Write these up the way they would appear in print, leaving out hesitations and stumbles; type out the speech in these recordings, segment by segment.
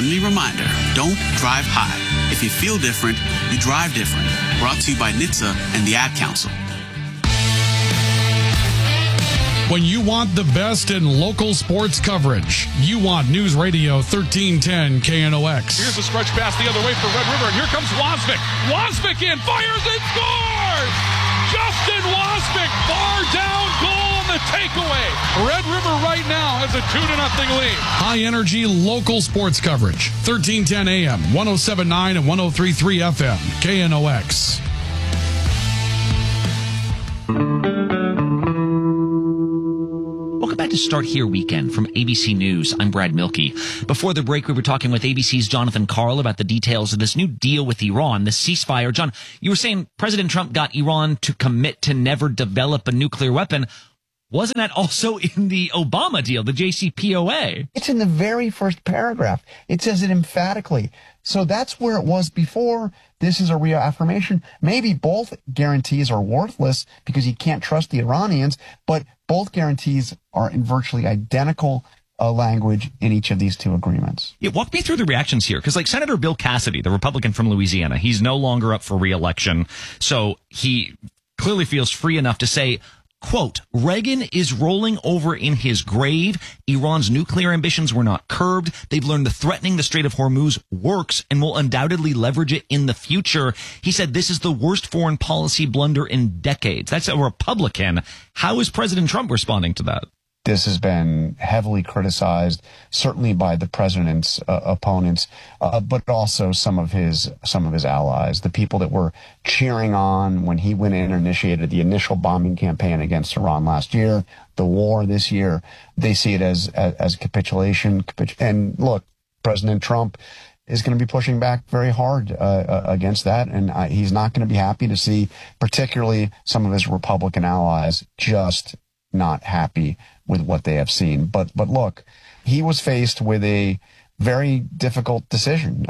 friendly reminder, don't drive high. If you feel different, you drive different. Brought to you by NHTSA and the Ad Council. When you want the best in local sports coverage, you want News Radio 1310 KNOX. Here's the stretch pass the other way for Red River, and here comes Wasvik. Wasvik in, fires and scores! Justin Wasvik, far down goal on the takeaway. Red River right now has a 2-0 lead. High energy local sports coverage. 1310 AM, 107.9 and 103.3 FM, KNOX. Welcome back to Start Here Weekend from ABC News. I'm Brad Milkey. Before the break, we were talking with ABC's Jonathan Karl about the details of this new deal with Iran, the ceasefire. John, you were saying President Trump got Iran to commit to never develop a nuclear weapon. Wasn't that also in the Obama deal, the JCPOA? It's in the very first paragraph. It says it emphatically. So that's where it was before. This is a reaffirmation. Maybe both guarantees are worthless because you can't trust the Iranians, but both guarantees are in virtually identical language in each of these two agreements. Yeah, walk me through the reactions here, because like Senator Bill Cassidy, the Republican from Louisiana, he's no longer up for re-election, so he clearly feels free enough to say, quote, Reagan is rolling over in his grave. Iran's nuclear ambitions were not curbed. They've learned that threatening the Strait of Hormuz works and will undoubtedly leverage it in the future. He said this is the worst foreign policy blunder in decades. That's a Republican. How is President Trump responding to that? This has been heavily criticized, certainly by the president's opponents, but also some of his allies, the people that were cheering on when he went in and initiated the initial bombing campaign against Iran last year, the war this year. They see it as capitulation. And look, President Trump is going to be pushing back very hard against that, and he's not going to be happy to see particularly some of his Republican allies just not happy with what they have seen. But look, he was faced with a very difficult decision.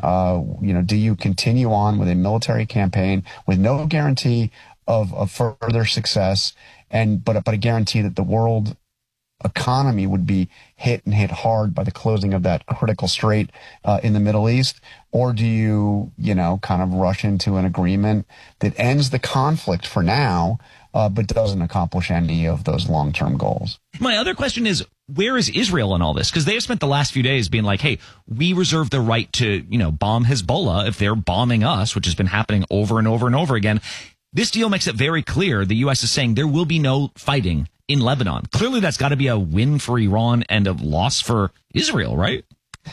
Do you continue on with a military campaign with no guarantee of further success, but a guarantee that the world economy would be hit hard by the closing of that critical strait in the Middle East? Or do you kind of rush into an agreement that ends the conflict for now, but doesn't accomplish any of those long-term goals? My other question is, where is Israel in all this? Because they have spent the last few days being like, hey, we reserve the right to, bomb Hezbollah if they're bombing us, which has been happening over and over and over again. This deal makes it very clear the U.S. is saying there will be no fighting in Lebanon. Clearly, that's got to be a win for Iran and a loss for Israel, right?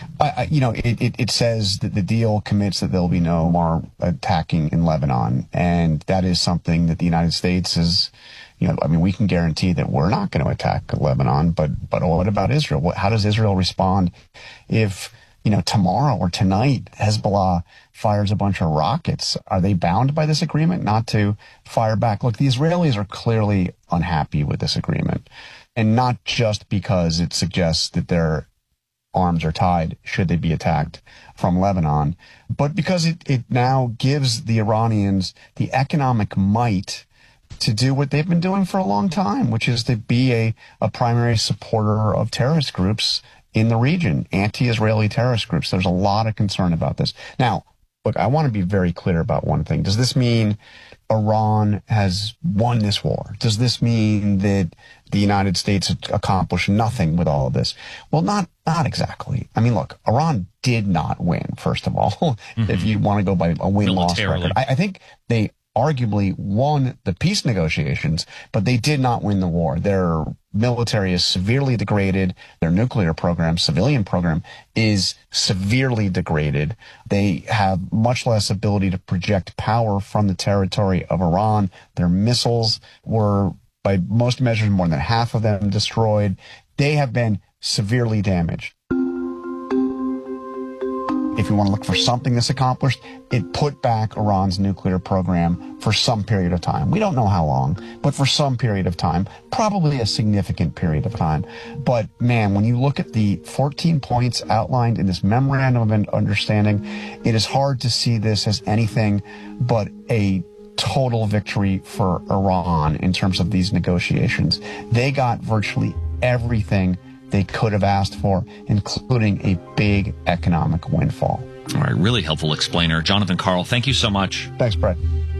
It says that the deal commits that there'll be no more attacking in Lebanon. And that is something that the United States is, we can guarantee that we're not going to attack Lebanon. But what about Israel? How does Israel respond if, tomorrow or tonight Hezbollah fires a bunch of rockets? Are they bound by this agreement not to fire back? Look, the Israelis are clearly unhappy with this agreement. And not just because it suggests that their arms are tied should they be attacked from Lebanon, but because it now gives the Iranians the economic might to do what they've been doing for a long time, which is to be a primary supporter of terrorist groups in the region, anti-Israeli terrorist groups. There's a lot of concern about this. Now, look, I want to be very clear about one thing. Does this mean Iran has won this war? Does this mean that the United States accomplished nothing with all of this? Well, not exactly. I mean, look, Iran did not win, first of all, if you want to go by a win-loss record. I think they arguably won the peace negotiations, but they did not win the war. Their military is severely degraded. Their nuclear program, civilian program, is severely degraded. They have much less ability to project power from the territory of Iran. Their missiles were, by most measures, more than half of them destroyed. They have been severely damaged. If you want to look for something that's accomplished, it put back Iran's nuclear program for some period of time. We don't know how long, but for some period of time, probably a significant period of time. But man, when you look at the 14 points outlined in this memorandum of understanding, it is hard to see this as anything but a total victory for Iran in terms of these negotiations. They got virtually everything they could have asked for, including a big economic windfall. All right, really helpful explainer. Jonathan Karl, thank you so much. Thanks, Brett.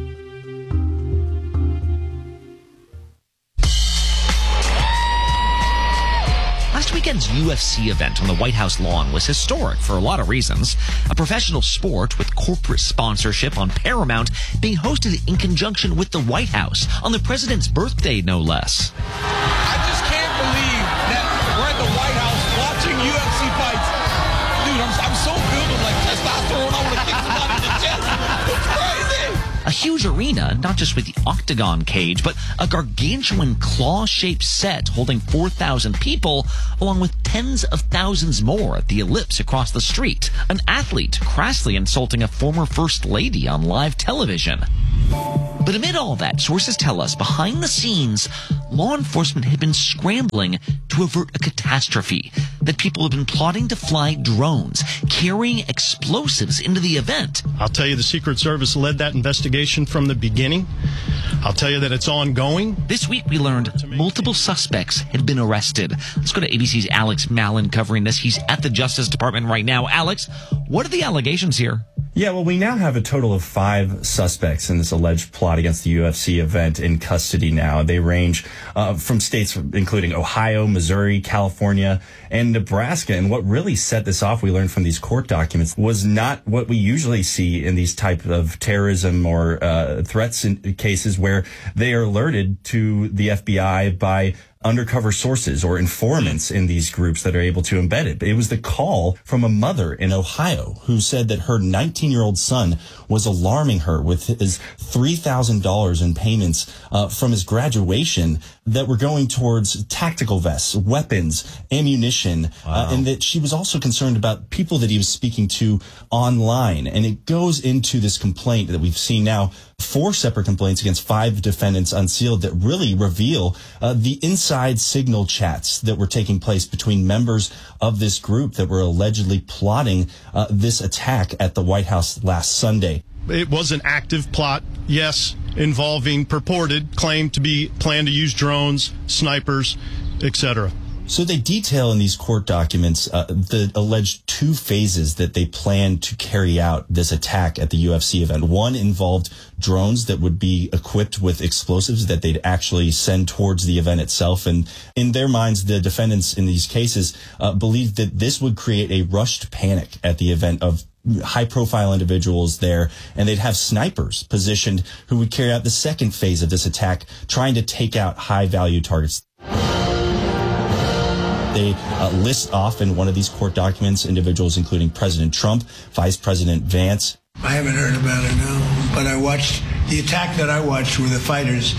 Last weekend's UFC event on the White House lawn was historic for a lot of reasons. A professional sport with corporate sponsorship on Paramount being hosted in conjunction with the White House on the president's birthday, no less. I just can't believe that we're at the White House watching UFC fights. Dude, I'm so filled with like testosterone. I want to kick somebody in the chest. It's crazy. A huge arena, not just with the octagon cage, but a gargantuan claw-shaped set holding 4,000 people, along with tens of thousands more at the Ellipse across the street. An athlete crassly insulting a former first lady on live television. But amid all that, sources tell us behind the scenes, law enforcement had been scrambling to avert a catastrophe, that people have been plotting to fly drones, carrying explosives into the event. I'll tell you the Secret Service led that investigation from the beginning. I'll tell you that it's ongoing. This week we learned multiple suspects had been arrested. Let's go to ABC's Alex Mallon covering this. He's at the Justice Department right now. Alex, what are the allegations here? Yeah, well, we now have a total of 5 suspects in this alleged plot against the UFC event in custody now. They range from states including Ohio, Missouri, California, and Nebraska. And what really set this off, we learned from these court documents, was not what we usually see in these type of terrorism or threats in cases where they are alerted to the FBI by undercover sources or informants in these groups that are able to embed it. It was the call from a mother in Ohio who said that her 19-year-old son was alarming her with his $3,000 in payments from his graduation that were going towards tactical vests, weapons, ammunition, and that she was also concerned about people that he was speaking to online. And it goes into this complaint that we've seen now, 4 separate complaints against 5 defendants unsealed that really reveal the inside signal chats that were taking place between members of this group that were allegedly plotting this attack at the White House last Sunday. It was an active plot, yes, involving purported claim to be plan to use drones, snipers, etc. So they detail in these court documents the alleged 2 phases that they planned to carry out this attack at the UFC event. One involved drones that would be equipped with explosives that they'd actually send towards the event itself. And in their minds, the defendants in these cases believed that this would create a rushed panic at the event of high-profile individuals there, and they'd have snipers positioned who would carry out the second phase of this attack, trying to take out high-value targets. They list off in one of these court documents individuals including President Trump, Vice President Vance. I haven't heard about it, no, but I watched the attack that I watched were the fighters.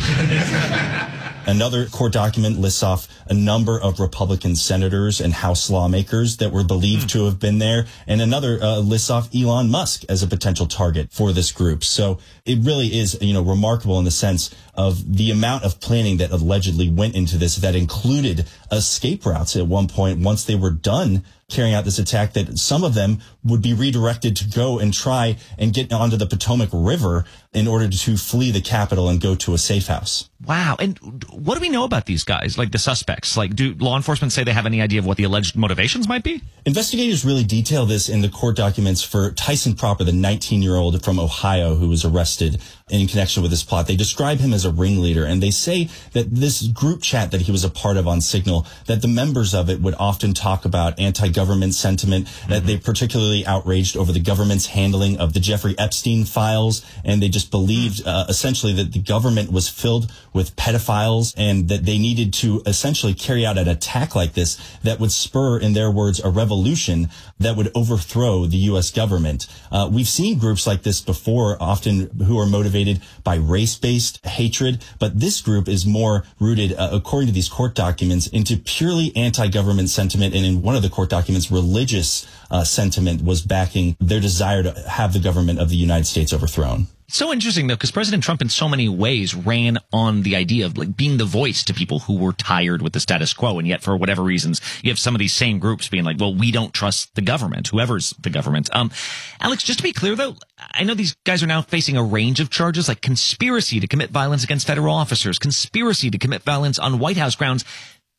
Another court document lists off a number of Republican senators and House lawmakers that were believed to have been there. And another lists off Elon Musk as a potential target for this group. So it really is, remarkable in the sense of the amount of planning that allegedly went into this that included escape routes at one point once they were done carrying out this attack, that some of them would be redirected to go and try and get onto the Potomac River in order to flee the Capitol and go to a safe house. Wow. And what do we know about these guys, like the suspects? Like, do law enforcement say they have any idea of what the alleged motivations might be? Investigators really detail this in the court documents for Tyson Proper, the 19-year-old from Ohio who was arrested in connection with this plot. They describe him as a ringleader, and they say that this group chat that he was a part of on Signal, that the members of it would often talk about anti-government sentiment, that they particularly outraged over the government's handling of the Jeffrey Epstein files, and they just believed essentially that the government was filled with pedophiles and that they needed to essentially carry out an attack like this that would spur, in their words, a revolution that would overthrow the U.S. government. We've seen groups like this before, often who are motivated by race-based hatred, but this group is more rooted, according to these court documents, into purely anti-government sentiment, and in one of the court documents, religious sentiment was backing their desire to have the government of the United States overthrown. It's so interesting, though, because President Trump in so many ways ran on the idea of like being the voice to people who were tired with the status quo. And yet, for whatever reasons, you have some of these same groups being like, well, we don't trust the government, whoever's the government. Alex, just to be clear, though, I know these guys are now facing a range of charges like conspiracy to commit violence against federal officers, conspiracy to commit violence on White House grounds. Is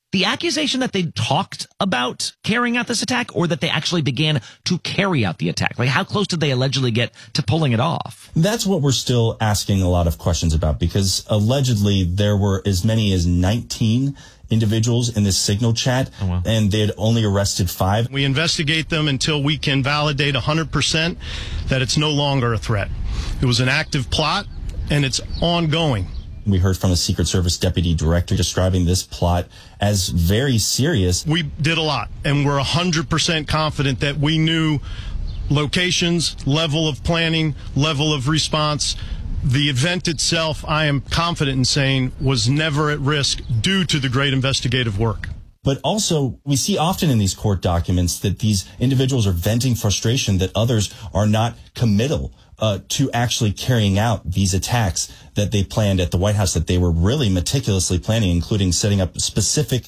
the accusation that they talked about carrying out this attack, or that they actually began to carry out the attack? Like, how close did they allegedly get to pulling it off? That's what we're still asking a lot of questions about, because allegedly there were as many as 19 individuals in this Signal chat, and they had only arrested 5. We investigate them until we can validate 100% that it's no longer a threat. It was an active plot, and it's ongoing. We heard from a Secret Service deputy director describing this plot as very serious. We did a lot, and we're 100% confident that we knew locations, level of planning, level of response. The event itself, I am confident in saying, was never at risk due to the great investigative work. But also, we see often in these court documents that these individuals are venting frustration that others are not committal to actually carrying out these attacks that they planned at the White House, that they were really meticulously planning, including setting up specific